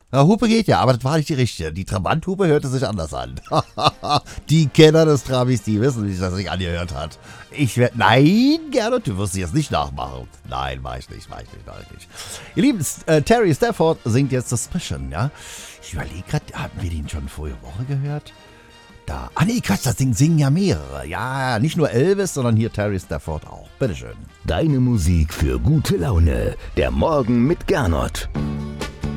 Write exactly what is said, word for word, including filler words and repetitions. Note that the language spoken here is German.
Ja, Hupe geht ja, aber das war nicht die richtige. Die Trabanthupe hörte sich anders an. Die Kenner des Trabis, die wissen, wie sich das sich angehört hat. Ich werde, nein, Gernot, du wirst sie jetzt nicht nachmachen. Nein, mach ich nicht, mach ich nicht, mach ich nicht. Ihr Lieben, äh, Terry Stafford singt jetzt Suspicion, ja. Ich überlege gerade, haben wir den schon vorige Woche gehört? Da, ah nee, Quatsch, das singen, singen ja mehrere. Ja, nicht nur Elvis, sondern hier Terry Stafford auch. Bitteschön. Deine Musik für gute Laune. Der Morgen mit Gernot.